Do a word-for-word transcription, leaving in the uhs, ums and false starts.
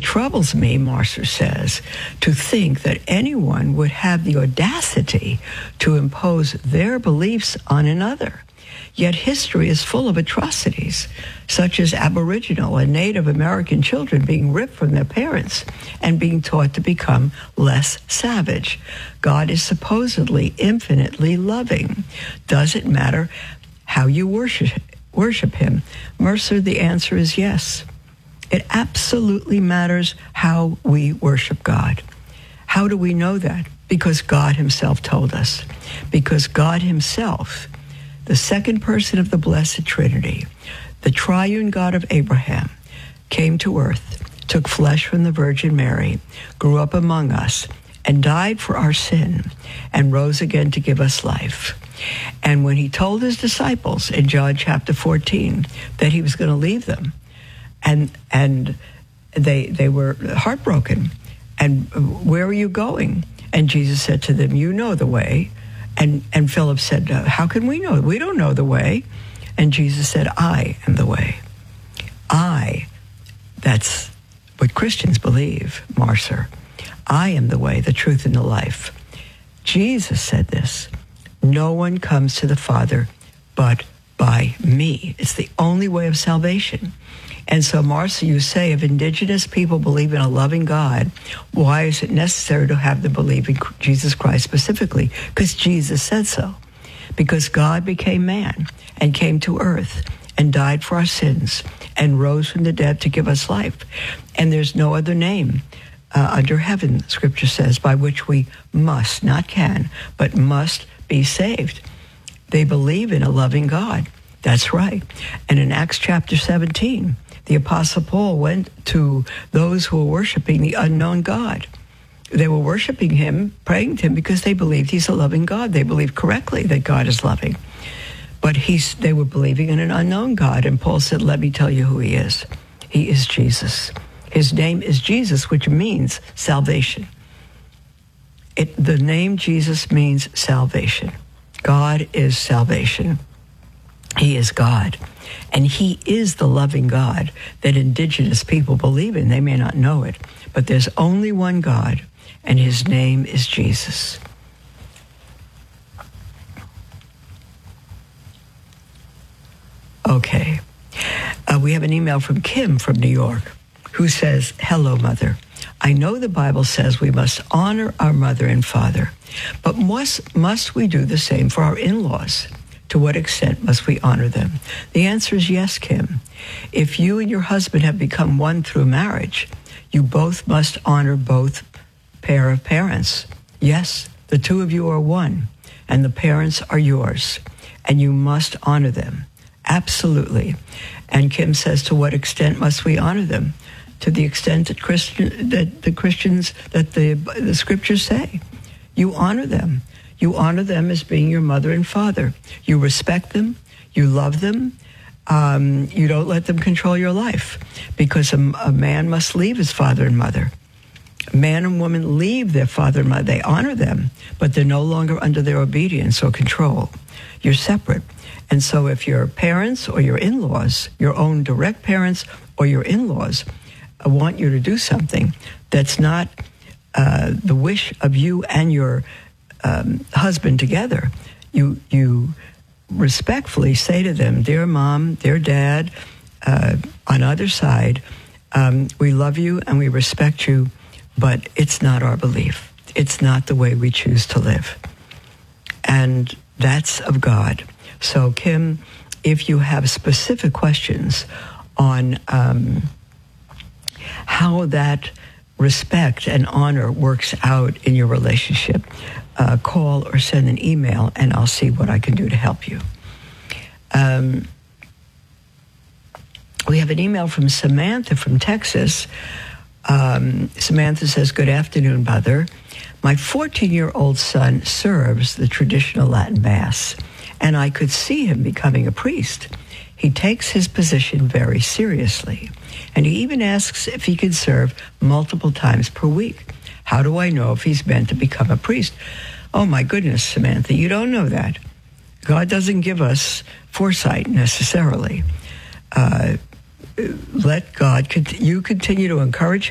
troubles me, Marcer says, to think that anyone would have the audacity to impose their beliefs on another. Yet history is full of atrocities, such as Aboriginal and Native American children being ripped from their parents and being taught to become less savage. God is supposedly infinitely loving. Does it matter how you worship, worship him? Mercer, the answer is yes. It absolutely matters how we worship God. How do we know that? Because God himself told us. Because God himself, the second person of the Blessed Trinity, the triune God of Abraham, came to earth, took flesh from the Virgin Mary, grew up among us, and died for our sin, and rose again to give us life. And when he told his disciples in John chapter fourteen that he was going to leave them, and and they they were heartbroken, and where are you going? And Jesus said to them, you know the way. And and Philip said, uh, how can we know? We don't know the way. And Jesus said, I am the way. I, that's what Christians believe, Marcer. I am the way, the truth, and the life. Jesus said this, no one comes to the Father but by me. It's the only way of salvation. And so, Marcia, you say if indigenous people believe in a loving God, why is it necessary to have them believe in Jesus Christ specifically? Because Jesus said so. Because God became man and came to earth and died for our sins and rose from the dead to give us life. And there's no other name uh, under heaven, Scripture says, by which we must, not can, but must be saved. They believe in a loving God. That's right. And in Acts chapter seventeen, the Apostle Paul went to those who were worshiping the unknown God. They were worshiping him, praying to him, because they believed he's a loving God. They believed correctly that God is loving. But he's, they were believing in an unknown God. And Paul said, let me tell you who he is. He is Jesus. His name is Jesus, which means salvation. It, the name Jesus means salvation. God is salvation. He is God. And he is the loving God that indigenous people believe in. They may not know it, but there's only one God, and his name is Jesus. Okay. Uh, we have an email from Kim from New York who says, hello, Mother. I know the Bible says we must honor our mother and father, but must, must we do the same for our in-laws? To what extent must we honor them? The answer is yes, Kim. If you and your husband have become one through marriage, you both must honor both pair of parents. Yes, the two of you are one, and the parents are yours, and you must honor them. Absolutely. And Kim says, to what extent must we honor them? To the extent that Christian, that the Christians, that the, the scriptures say. You honor them. You honor them as being your mother and father. You respect them. You love them. Um, you don't let them control your life, because a, a man must leave his father and mother. Man and woman leave their father and mother. They honor them, but they're no longer under their obedience or control. You're separate. And so if your parents or your in-laws, your own direct parents or your in-laws, uh, want you to do something that's not uh, the wish of you and your Um, husband together, you you respectfully say to them, dear mom, dear dad, uh, on either side, um, we love you and we respect you, but it's not our belief. It's not the way we choose to live. And that's of God. So, Kim, if you have specific questions on um, how that respect and honor works out in your relationship, uh, call or send an email, and I'll see what I can do to help you. Um, we have an email from Samantha from Texas. Um, Samantha says, good afternoon, Mother. My fourteen-year-old son serves the traditional Latin Mass, and I could see him becoming a priest. He takes his position very seriously, and he even asks if he can serve multiple times per week. How do I know if he's meant to become a priest? Oh, my goodness, Samantha, you don't know that. God doesn't give us foresight necessarily. Uh, let God, you continue to encourage him.